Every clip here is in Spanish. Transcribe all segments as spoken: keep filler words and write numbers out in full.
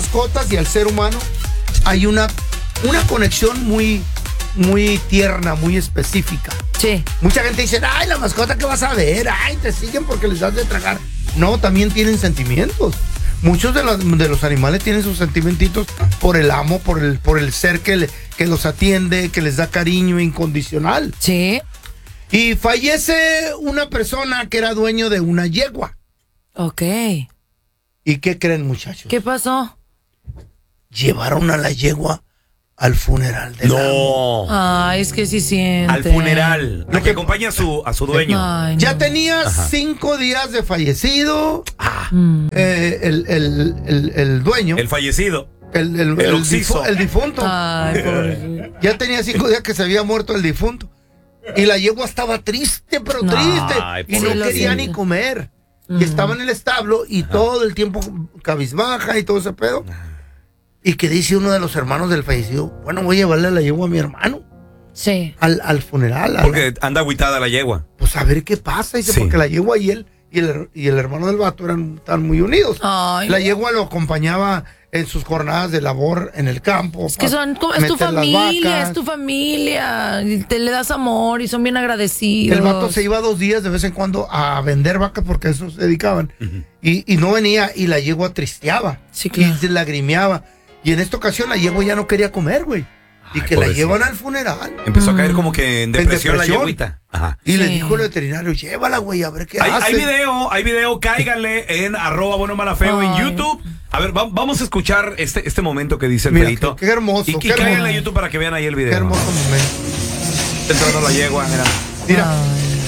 mascotas y al ser humano hay una, una conexión muy, muy tierna, muy específica. Sí. Mucha gente dice, ay, la mascota que vas a ver, ay, te siguen porque les das de tragar. No, también tienen sentimientos. Muchos de los, de los animales tienen sus sentimientos por el amo, por el, por el ser que, le, que los atiende, que les da cariño incondicional. Sí. Y fallece una persona que era dueño de una yegua. Ok. ¿Y qué creen, muchachos? ¿Qué pasó? Llevaron a la yegua al funeral del amo. No. Ay, es que sí siente. Al funeral. Lo que acompaña a su, a su dueño. Ay, no. Ya tenía Ajá. cinco días de fallecido. Ah, Mm. Eh, el, el, el, el dueño. el fallecido. El, el, el el occiso. difu- el difunto. Ay, pobrecito. Ya tenía cinco días que se había muerto el difunto. Y la yegua estaba triste, pero No. triste. Ay, Y no sí, lo quería siento. ni comer. Mm. Y estaba en el establo y todo el tiempo cabizbaja y todo ese pedo. Y que dice uno de los hermanos del fallecido, bueno, voy a llevarle la yegua a mi hermano Sí. al, al funeral. a Porque la- anda agüitada la yegua. pues a ver qué pasa. Dice, Sí. porque la yegua y él y el, y el hermano del vato eran tan muy unidos. Ay, La yegua lo acompañaba en sus jornadas de labor en el campo. es que son, como- es tu meter las familia, vacas. es tu familia. Y te le das amor y son bien agradecidos. El vato se iba dos días de vez en cuando a vender vacas porque a eso se dedicaban. Ujú. y, y no venía y la yegua tristeaba. Sí, claro. Y se lagrimeaba. Y en esta ocasión la yegua ya no quería comer, güey. Y Ay, que la pobrecita. llevan al funeral. Empezó a caer como que en depresión, la depresión. yeguita. Ajá. Y le Sí. dijo el veterinario, llévala, güey, a ver qué Hay, hace. hay video, hay video, cáiganle en arroba bueno mala feo en Ay. YouTube. A ver, va- vamos a escuchar este, este momento que dice el Mira, Feito. qué- qué hermoso, Y, y qué hermoso. cáiganle a YouTube para que vean ahí el video. Qué hermoso momento. Está entrando la yegua, mira. Mira, Ay.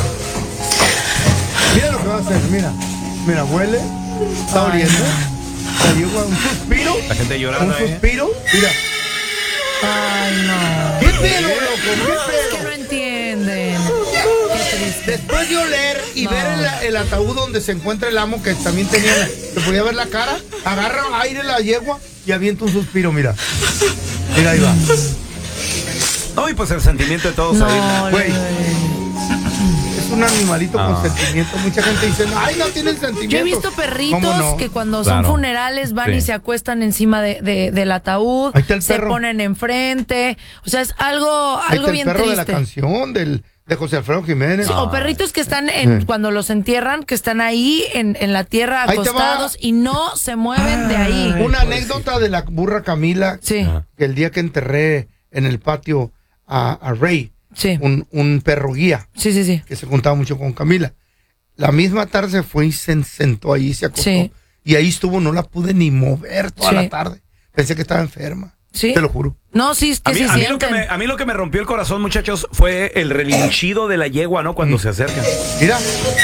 mira lo que va a hacer, mira. Mira, huele, está Ay, oliendo. La yegua, un suspiro. La gente Un llorando, ¿eh? suspiro. Mira. Ay, no. ¿Qué pedo, loco? ¿Qué Es que pedo? no entienden. Qué triste. Después de oler y No. ver el, el ataúd donde se encuentra el amo, que también tenía, la- que podía ver la cara, agarra aire la yegua y avienta un suspiro, mira. Mira, ahí va. No, y pues el sentimiento de todos No, ahí. Güey. güey. Es un animalito Ah. con sentimiento. Mucha gente dice, ay, no tienen sentimientos. Yo he visto perritos ¿Cómo no? que cuando Claro. son funerales van Sí. y se acuestan encima de, de- del ataúd, Ahí está el se perro. ponen enfrente. O sea, es algo, Ahí algo está bien el perro de la triste. canción del, de José Alfredo Jiménez. Sí, o perritos que están en, Sí. cuando los entierran, que están ahí en, en la tierra Ahí te va. acostados y no se mueven de ahí. Una anécdota de la burra Camila, Sí, Ajá. que el día que enterré en el patio a, a Rey, sí, un, un perro guía, sí, sí, sí. que se juntaba mucho con Camila. La misma tarde se fue y se sentó ahí, se acostó. Sí. Y ahí estuvo, no la pude ni mover toda Sí. la tarde. Pensé que estaba enferma. Sí. Te lo juro. No, sí, es que A mí, se a, mí lo que sienten. me, a mí lo que me rompió el corazón, muchachos, fue el relinchido de la yegua, ¿no? Cuando se acercan. Mira,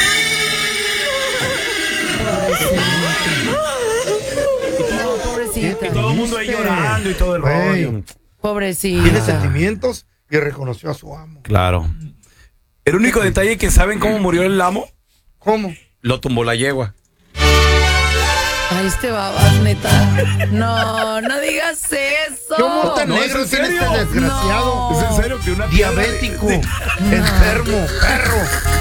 No, pobrecita. Y todo el mundo ahí ¿Viste? llorando y todo el Güey. rollo. Pobrecita. tiene sentimientos y reconoció a su amo. Claro. El único detalle que saben cómo murió el amo, ¿Cómo? lo tumbó la yegua. Ay, este babas, neta. No, no digas eso. ¿Qué humor tan No, negro ¿es en tiene serio? este desgraciado? No. ¿Es en serio que una piedra de- Diabético, de- enfermo, perro.